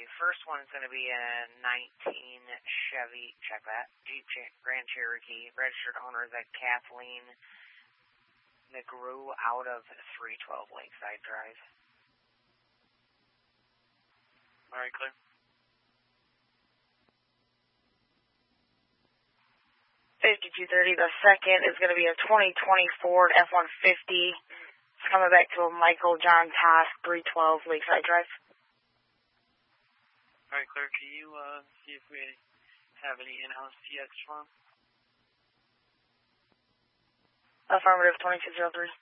first one's going to be a 19 Chevy, check that, Jeep Grand Cherokee. Registered owner is at Kathleen McGrew out of 312 Lakeside Drive. All right, clear. 5230, the second is going to be a 2020 Ford F-150. It's coming back to a Michael John Task, 312 Lakeside Drive. All right, clear. Can you see if we have any in-house TX for him? Affirmative, 2203.